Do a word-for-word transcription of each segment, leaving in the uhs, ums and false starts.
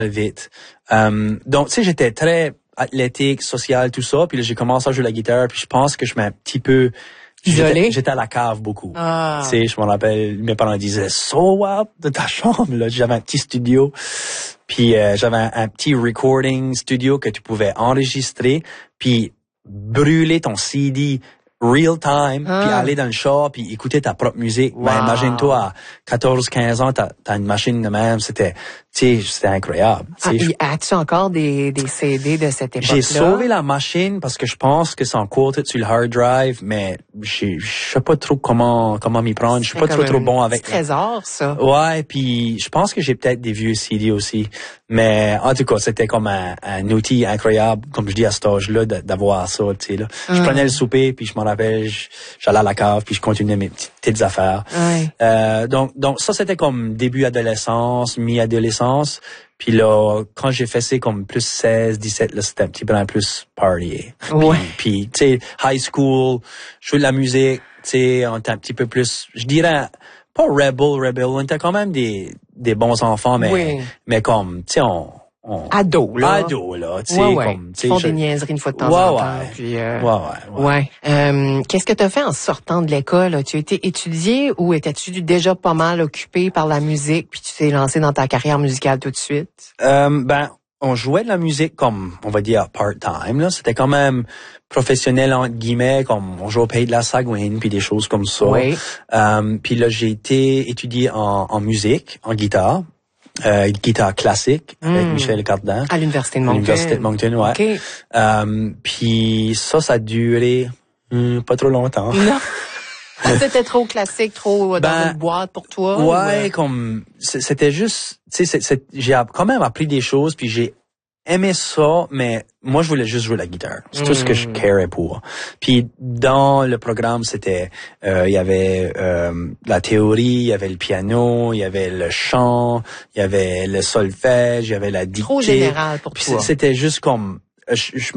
vite. Um, donc, tu sais, j'étais très athlétique, social, tout ça. Puis là, j'ai commencé à jouer la guitare. Puis je pense que je m'ai un petit peu... Isolé? J'étais, j'étais à la cave beaucoup. Ah. Tu sais, je me rappelle, mes parents disaient « So what? De ta chambre? » Là, j'avais un petit studio. Puis euh, j'avais un, un petit recording studio que tu pouvais enregistrer. Puis brûler ton C D real time, ah. puis aller dans le char, puis écouter ta propre musique. Wow. Ben, imagine-toi, à quatorze quinze ans, t'as, t'as une machine de même. C'était, tu sais, c'était incroyable. Ah, je... As-tu encore des, des C D de cette époque-là? J'ai sauvé la machine parce que je pense que c'est encore sur le hard drive, mais je sais pas trop comment comment m'y prendre. Je suis pas trop trop bon avec. C'est trésor, ça. Ouais, puis je pense que j'ai peut-être des vieux C D aussi. Mais en tout cas, c'était comme un, un outil incroyable, comme je dis à cet âge-là, d'avoir ça, tu sais là. Ah. Je prenais le souper, puis je me rappelle, j'allais à la cave, puis je continuais mes petites, petites affaires. Ouais. Euh, donc donc ça c'était comme début adolescence, mi-adolescence. Puis là, quand j'ai fait ça comme plus seize, dix-sept, là, c'était un petit peu plus party. Ouais. Puis, tu sais, high school, jouer de la musique, tu sais, on était un petit peu plus, je dirais, pas rebel, rebel, on était quand même des, des bons enfants, mais, oui. mais comme, tu sais, on, on... Ado, là. Ado, là, tu sais, ouais, ouais. comme, tu sais. Ils font je... des niaiseries une fois de temps ouais, en temps. ouais. Puis, euh... ouais, ouais, ouais. ouais. Euh, qu'est-ce que tu as fait en sortant de l'école? As-tu été étudié ou étais-tu déjà pas mal occupé par la musique puis tu t'es lancé dans ta carrière musicale tout de suite? Euh, ben, on jouait de la musique comme, on va dire, part-time, là. C'était quand même professionnel, entre guillemets, comme on jouait au Pays de la Sagouine, puis des choses comme ça. Oui. Euh, puis là, j'ai été étudié en, en musique, en guitare. Euh, guitare classique avec mm. Michel Cardin. À l'Université de Moncton. À l'Université de Moncton, ouais. Okay. Euh, puis ça, ça a duré hum, pas trop longtemps. Non. C'était trop classique, trop dans ben, une boîte pour toi? Ouais, ou... comme c'était juste, tu sais, j'ai quand même appris des choses, puis j'ai aimé ça, mais moi je voulais juste jouer la guitare. C'est mm. tout ce que je carais pour. Puis dans le programme, c'était, euh, il y avait euh, la théorie, il y avait le piano, il y avait le chant, il y avait le solfège, il y avait la dictée. Trop général pour puis toi. C'était juste comme, je, je,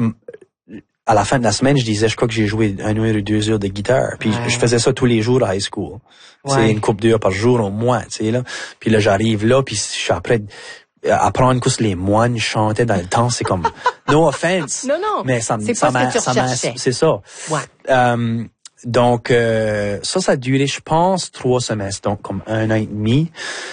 à la fin de la semaine, je disais, je crois que j'ai joué une heure ou deux heures de guitare. Puis ouais. je faisais ça tous les jours à high school. C'est ouais. une couple d'heures par jour au moins, tu sais là. Puis là, j'arrive là, puis je suis après apprendre que les moines chantaient dans le temps, c'est comme no offense. Non non. Mais ça c'est ça pas ce que tu ça c'est ça. Ouais. Euh, donc euh, ça, ça a duré, je pense, trois semestres, donc comme un an et demi.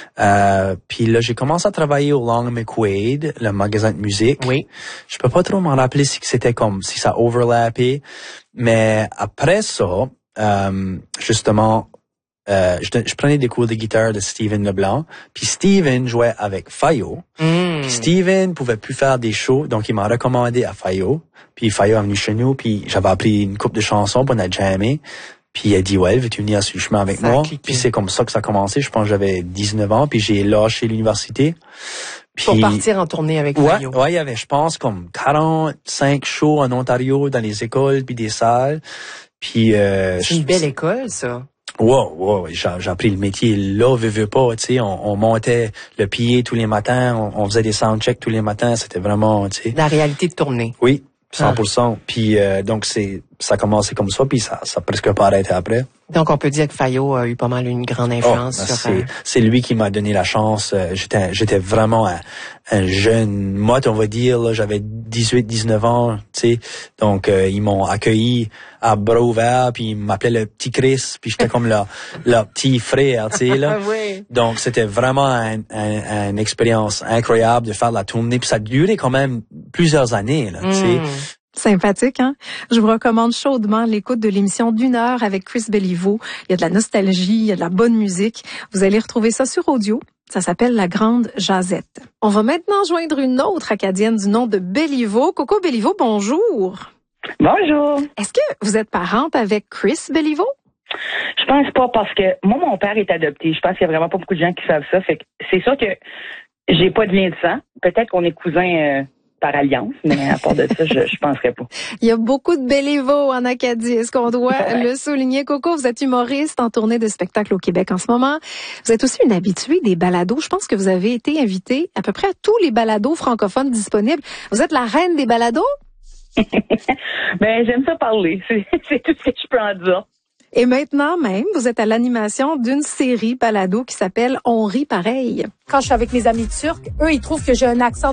Euh, puis là, j'ai commencé à travailler au Long McQuaid, le magasin de musique. Oui. Je peux pas trop m'en rappeler si c'était comme si ça overlappait, mais après ça, euh, justement, euh, je, je prenais des cours de guitare de Steven Leblanc, puis Steven jouait avec Fayo. Mm. Puis Steven pouvait plus faire des shows, donc il m'a recommandé à Fayo. Puis Fayo est venu chez nous, puis j'avais appris une couple de chansons, puis on a jammé. Puis il a dit, ouais, veux-tu venir sur le chemin avec ça moi? Puis c'est comme ça que ça a commencé. Je pense que j'avais dix-neuf ans, puis j'ai lâché l'université. Puis, pour partir en tournée avec ouais, Fayo. Ouais, il y avait, je pense, comme quarante-cinq shows en Ontario, dans les écoles, puis des salles. Puis euh, c'est une belle école, ça. Wow, wow, j'ai, j'ai appris le métier là, veux, veux pas, tu sais, on, on montait le pied tous les matins, on, on faisait des soundchecks tous les matins, c'était vraiment, tu sais. La réalité de tournée. Oui, cent pour cent. Ah. Puis euh, donc c'est, ça a commencé comme ça, puis ça, ça a presque pas arrêté après. Donc on peut dire que Fayo a eu pas mal une grande influence oh, sur. C'est, euh... c'est lui qui m'a donné la chance. J'étais, j'étais vraiment un, un jeune motte, on va dire. Là, j'avais dix-huit, dix-neuf ans, tu sais. Donc euh, ils m'ont accueilli à bras ouverts, puis ils m'appelaient le petit Chris, puis j'étais comme leur, leur petit frère, tu sais là. Oui. Donc c'était vraiment un, un, une expérience incroyable de faire de la tournée, puis ça a duré quand même plusieurs années, là, tu sais. Mm. Sympathique, hein? Je vous recommande chaudement l'écoute de l'émission d'une heure avec Chris Béliveau. Il y a de la nostalgie, il y a de la bonne musique. Vous allez retrouver ça sur audio. Ça s'appelle La Grande Jazette. On va maintenant joindre une autre Acadienne du nom de Béliveau. Coco Béliveau, bonjour. Bonjour. Est-ce que vous êtes parente avec Chris Béliveau? Je pense pas parce que moi, mon père est adopté. Je pense qu'il y a vraiment pas beaucoup de gens qui savent ça. Fait que c'est sûr que j'ai pas de lien de sang. Peut-être qu'on est cousins... Euh... par alliance, mais à part de ça, je, je penserais pas. Il y a beaucoup de Béliveau en Acadie. Est-ce qu'on doit ouais. le souligner? Coco, vous êtes humoriste en tournée de spectacle au Québec en ce moment. Vous êtes aussi une habituée des balados. Je pense que vous avez été invitée à peu près à tous les balados francophones disponibles. Vous êtes la reine des balados? Ben, j'aime ça parler. C'est, c'est tout ce que je peux en dire. Et maintenant même, vous êtes à l'animation d'une série balado qui s'appelle On rit pareil. Quand je suis avec mes amis turcs, eux, ils trouvent que j'ai un accent